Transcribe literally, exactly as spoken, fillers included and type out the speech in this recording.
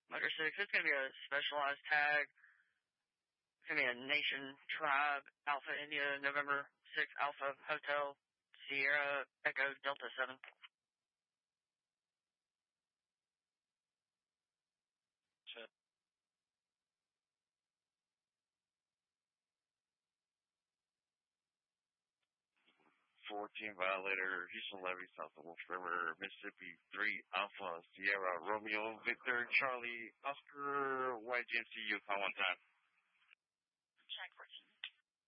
Motor six, it's going to be a specialized tag. It's going to be a Nation Tribe, Alpha India, November sixth, Alpha Hotel, Sierra, Echo, Delta seven. Check. fourteen Violator, Houston Levy, South of Wolf River, Mississippi three, Alpha, Sierra, Romeo, Victor, Charlie, Oscar, Y G M C, Yukon one time.